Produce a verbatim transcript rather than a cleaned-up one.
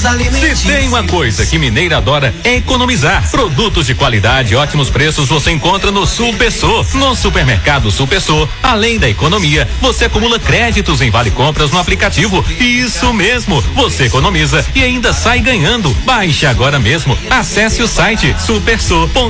produtos alimentícios. Se tem uma coisa que mineiro adora é economizar. Produtos de qualidade e ótimos preços você encontra no Supersô. No supermercado Supersô, além da economia, você acumula créditos em vale compras no aplicativo. Isso mesmo, você economiza e ainda sai ganhando. Baixe agora mesmo. Acesse o site supersô ponto